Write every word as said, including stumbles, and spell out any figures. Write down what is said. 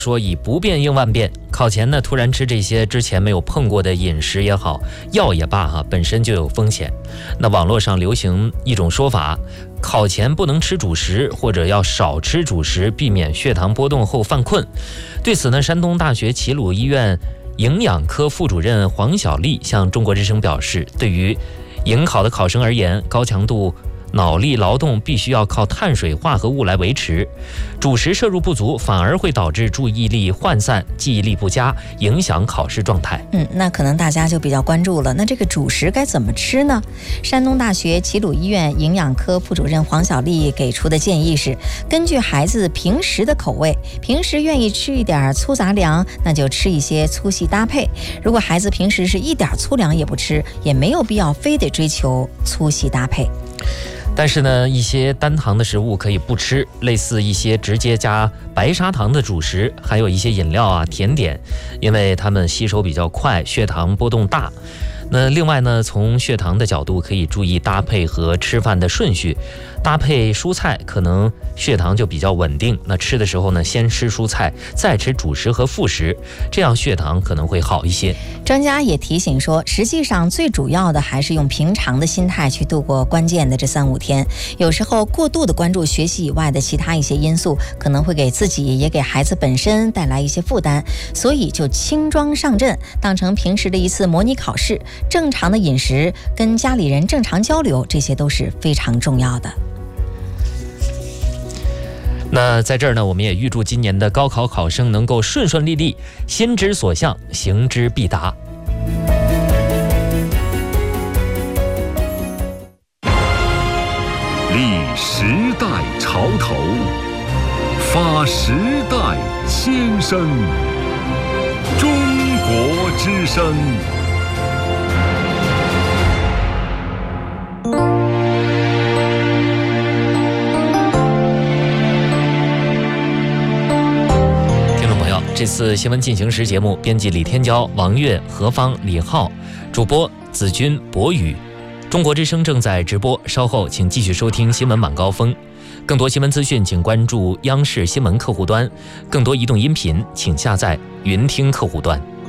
说以不变应万变，考前呢突然吃这些之前没有碰过的饮食也好，药也罢哈，本身就有风险。那网络上流行一种说法，考前不能吃主食，或者要少吃主食，避免血糖波动后犯困。对此呢，山东大学齐鲁医院营养科副主任黄小丽向中国之声表示，对于迎考的考生而言，高强度脑力劳动必须要靠碳水化合物来维持，主食摄入不足反而会导致注意力涣散、记忆力不佳，影响考试状态。 嗯，那可能大家就比较关注了，那这个主食该怎么吃呢？山东大学齐鲁医院营养科副主任黄小丽给出的建议是，根据孩子平时的口味，平时愿意吃一点粗杂粮，那就吃一些粗细搭配。如果孩子平时是一点粗粮也不吃，也没有必要非得追求粗细搭配。 但是呢，一些单糖的食物可以不吃，类似一些直接加白砂糖的主食，还有一些饮料啊、甜点，因为它们吸收比较快，血糖波动大。那另外呢，从血糖的角度可以注意搭配和吃饭的顺序，搭配蔬菜可能血糖就比较稳定。那吃的时候呢，先吃蔬菜，再吃主食和副食，这样血糖可能会好一些。 专家也提醒说，实际上最主要的还是用平常的心态去度过关键的这三五天。有时候过度的关注学习以外的其他一些因素，可能会给自己也给孩子本身带来一些负担，所以就轻装上阵，当成平时的一次模拟考试。正常的饮食，跟家里人正常交流，这些都是非常重要的。 那在这儿呢，我们也预祝今年的高考考生能够顺顺利利，心之所向，行之必达。 立时代潮头，发时代先声，中国之声。 这次新闻进行时节目，编辑李天骄、王悦、何芳、李浩，主播子君、博宇。中国之声正在直播，稍后请继续收听新闻晚高峰。更多新闻资讯，请关注央视新闻客户端；更多移动音频，请下载云听客户端。